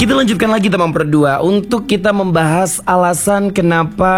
Kita lanjutkan lagi teman berdua untuk kita membahas alasan kenapa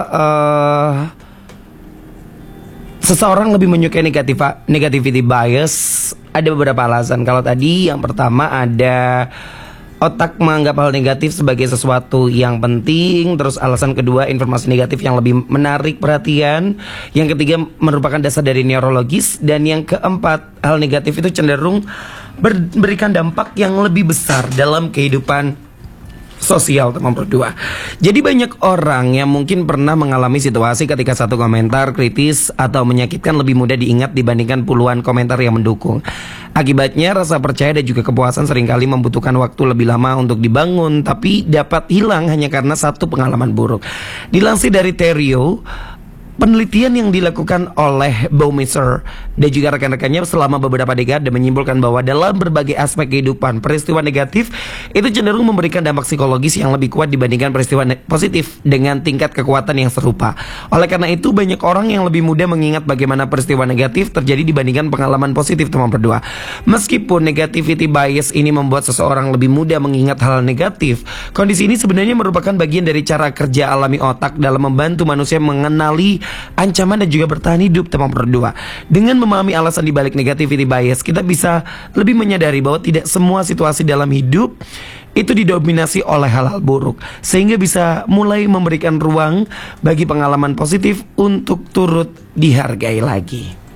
seseorang lebih menyukai negativity bias. Ada beberapa alasan. Kalau tadi yang pertama ada otak menganggap hal negatif sebagai sesuatu yang penting. Terus alasan kedua, informasi negatif yang lebih menarik perhatian. Yang ketiga, merupakan dasar dari neurologis. Dan yang keempat, hal negatif itu cenderung memberikan dampak yang lebih besar dalam kehidupan sosial teman berdua. Jadi banyak orang yang mungkin pernah mengalami situasi ketika satu komentar kritis atau menyakitkan lebih mudah diingat dibandingkan puluhan komentar yang mendukung. Akibatnya rasa percaya dan juga kepuasan seringkali membutuhkan waktu lebih lama untuk dibangun, tapi dapat hilang hanya karena satu pengalaman buruk. Dilansir dari Therio, penelitian yang dilakukan oleh Baumeister dan juga rekan-rekannya selama beberapa dekade menyimpulkan bahwa dalam berbagai aspek kehidupan, peristiwa negatif itu cenderung memberikan dampak psikologis yang lebih kuat dibandingkan peristiwa positif dengan tingkat kekuatan yang serupa. Oleh karena itu, banyak orang yang lebih mudah mengingat bagaimana peristiwa negatif terjadi dibandingkan pengalaman positif teman berdua. Meskipun negativity bias ini membuat seseorang lebih mudah mengingat hal negatif, kondisi ini sebenarnya merupakan bagian dari cara kerja alami otak dalam membantu manusia mengenali ancaman dan juga bertahan hidup teman berdua. Dengan memahami alasan dibalik negativity bias, kita bisa lebih menyadari bahwa tidak semua situasi dalam hidup itu didominasi oleh hal-hal buruk, sehingga bisa mulai memberikan ruang bagi pengalaman positif untuk turut dihargai lagi.